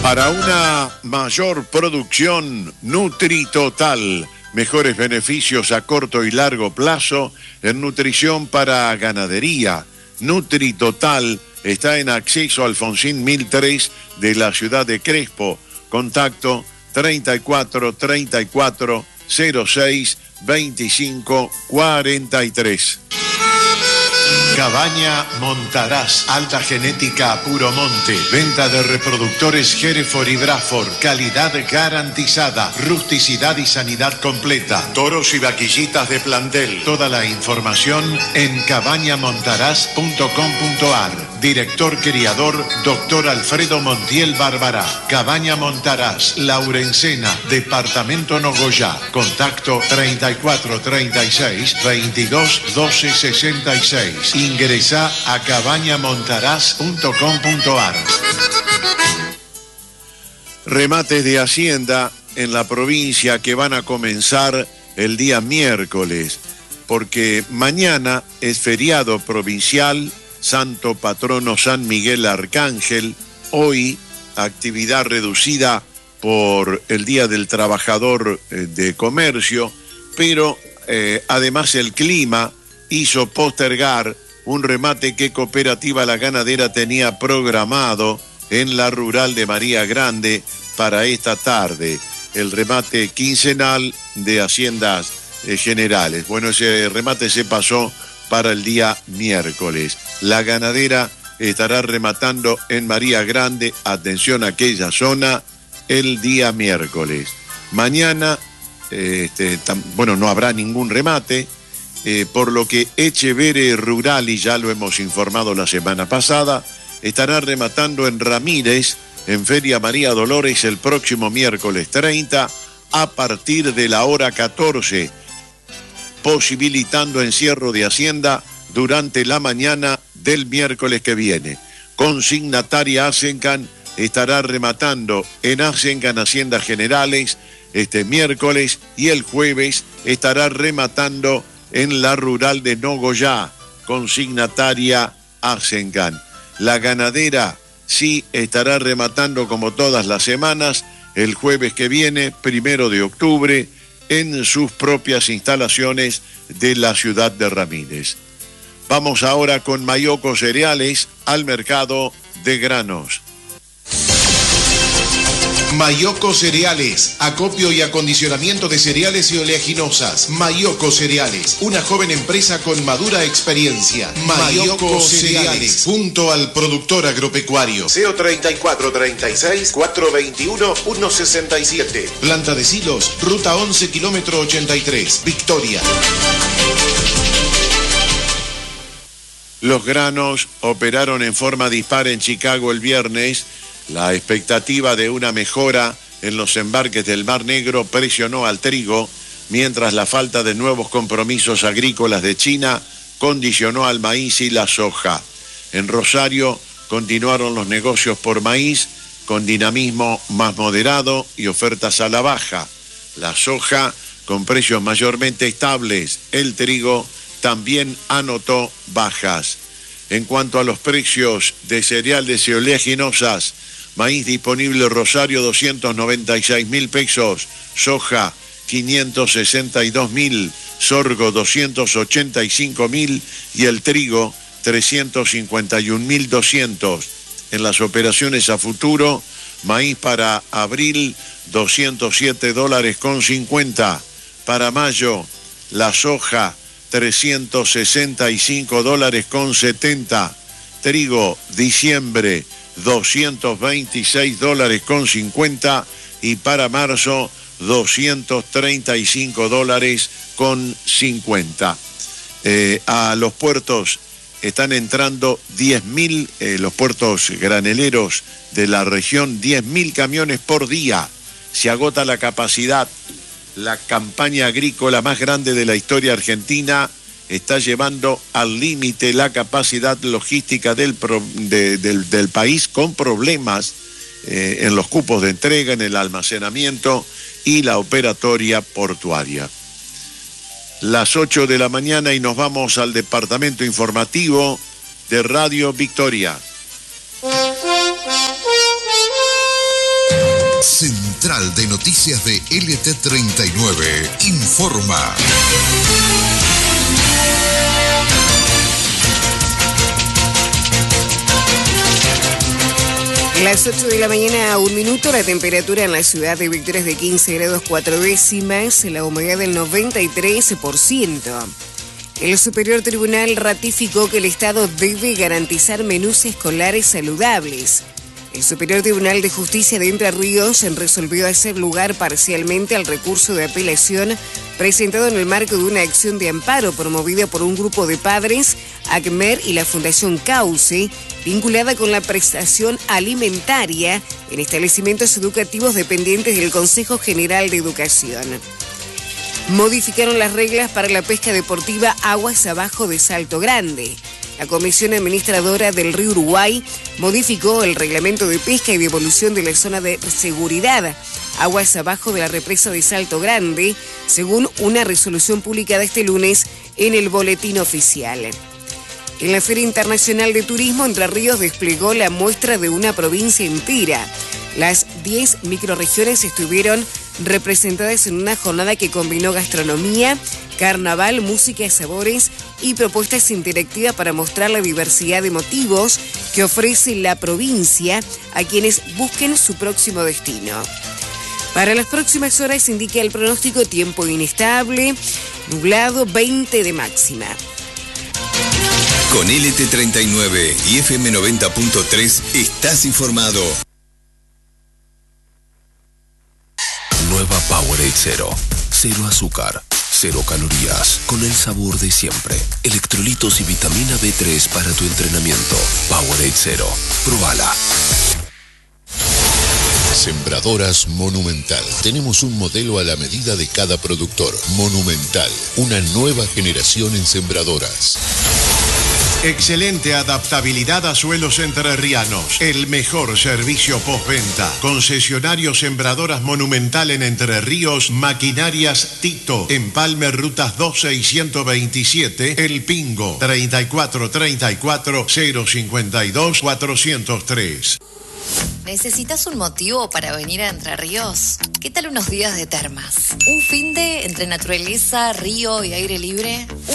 Para una mayor producción, NutriTotal. Mejores beneficios a corto y largo plazo en nutrición para ganadería. NutriTotal está en Acceso Alfonsín 1003 de la ciudad de Crespo. Contacto 34 34 06 25 43. Cabaña Montaraz, alta genética a puro monte, venta de reproductores Hereford y Braford, calidad garantizada, rusticidad y sanidad completa, toros y vaquillitas de plantel. Toda la información en cabañamontaraz.com.ar. Director criador, Dr. Alfredo Montiel Bárbara. Cabaña Montaraz, Laurencena, Departamento Nogoyá. Contacto 34 36 22 12 66. Ingresá a cabañamontaraz.com.ar. Remates de Hacienda en la provincia que van a comenzar el día miércoles, porque mañana es feriado provincial, Santo Patrono San Miguel Arcángel. Hoy actividad reducida por el Día del Trabajador de Comercio, pero además el clima hizo postergar un remate que Cooperativa La Ganadera tenía programado en la rural de María Grande para esta tarde, el remate quincenal de Haciendas Generales. Bueno, ese remate se pasó para el día miércoles. La Ganadera estará rematando en María Grande, atención a aquella zona, el día miércoles. Mañana, no habrá ningún remate, por lo que Echevere Rural, y ya lo hemos informado la semana pasada, estará rematando en Ramírez, en Feria María Dolores, el próximo miércoles 30, a partir de la hora 14, posibilitando encierro de Hacienda durante la mañana del miércoles que viene. Consignataria Asencan estará rematando en Asencan Haciendas Generales este miércoles, y el jueves estará rematando en la rural de Nogoyá, consignataria Asencan. La Ganadera sí estará rematando como todas las semanas el jueves que viene, 1 de octubre, en sus propias instalaciones de la ciudad de Ramírez. Vamos ahora con Mayoco Cereales al mercado de granos. Mayoco Cereales, acopio y acondicionamiento de cereales y oleaginosas. Mayoco Cereales, una joven empresa con madura experiencia. Mayoco Cereales, junto al productor agropecuario. CO 3436 421 167. Planta de Silos, ruta 11, kilómetro 83, Victoria. Los granos operaron en forma dispar en Chicago el viernes. La expectativa de una mejora en los embarques del Mar Negro presionó al trigo, mientras la falta de nuevos compromisos agrícolas de China condicionó al maíz y la soja. En Rosario continuaron los negocios por maíz, con dinamismo más moderado y ofertas a la baja. La soja con precios mayormente estables. El trigo también anotó bajas. En cuanto a los precios de cereales y oleaginosas, maíz disponible Rosario 296.000 pesos, soja 562.000, sorgo 285.000 y el trigo 351.200. En las operaciones a futuro, maíz para abril $207.50. Para mayo, la soja $365.70. Trigo diciembre $226.50 y para marzo $235.50. A los puertos están entrando 10.000, los puertos graneleros de la región, 10.000 camiones por día. Se agota la capacidad. La campaña agrícola más grande de la historia argentina está llevando al límite la capacidad logística del país, con problemas en los cupos de entrega, en el almacenamiento y la operatoria portuaria. Las 8 de la mañana y nos vamos al departamento informativo de Radio Victoria. Central de Noticias de LT39 informa. Las 8 de la mañana a 1 minuto, la temperatura en la ciudad de Victoria es de 15 grados 4 décimas, la humedad del 93%. El Superior Tribunal ratificó que el Estado debe garantizar menús escolares saludables. El Superior Tribunal de Justicia de Entre Ríos resolvió hacer lugar parcialmente al recurso de apelación presentado en el marco de una acción de amparo promovida por un grupo de padres, ACMER y la Fundación Cauce, vinculada con la prestación alimentaria en establecimientos educativos dependientes del Consejo General de Educación. Modificaron las reglas para la pesca deportiva aguas abajo de Salto Grande. La Comisión Administradora del Río Uruguay modificó el reglamento de pesca y devolución de la zona de seguridad aguas abajo de la represa de Salto Grande, según una resolución publicada este lunes en el Boletín Oficial. En la Feria Internacional de Turismo, Entre Ríos desplegó la muestra de una provincia entera. Las 10 microrregiones estuvieron representadas en una jornada que combinó gastronomía, carnaval, música, sabores y propuestas interactivas para mostrar la diversidad de motivos que ofrece la provincia a quienes busquen su próximo destino. Para las próximas horas indica el pronóstico tiempo inestable, nublado, 20 de máxima. Con LT39 y FM 90.3 estás informado. Nueva Powerade Zero. Cero azúcar, cero calorías, con el sabor de siempre. Electrolitos y vitamina B3 para tu entrenamiento. Powerade Zero. Probala. Sembradoras Monumental. Tenemos un modelo a la medida de cada productor. Monumental. Una nueva generación en sembradoras. Excelente adaptabilidad a suelos entrerrianos. El mejor servicio postventa. Concesionario Sembradoras Monumental en Entre Ríos. Maquinarias Tito. Empalme Rutas 12 y 127. El Pingo. 3434 052 403. ¿Necesitas un motivo para venir a Entre Ríos? ¿Qué tal unos días de termas? ¿Un finde entre naturaleza, río y aire libre?